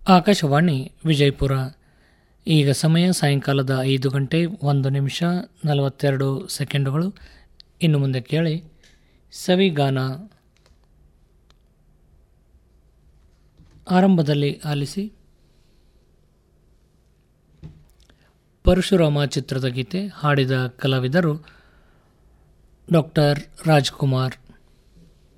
ಆಕಾಶವಾಣಿ ವಿಜಯಪುರ. ಈಗ ಸಮಯ ಸಾಯಂಕಾಲದ 5:01 ಇನ್ನು ಮುಂದೆ ಕೇಳಿ ಸವಿಗಾನ. ಆರಂಭದಲ್ಲಿ ಆಲಿಸಿ ಪರಶುರಾಮ ಚಿತ್ರದ ಗೀತೆ. ಹಾಡಿದ ಕಲಾವಿದರು ಡಾಕ್ಟರ್ ರಾಜ್ಕುಮಾರ್.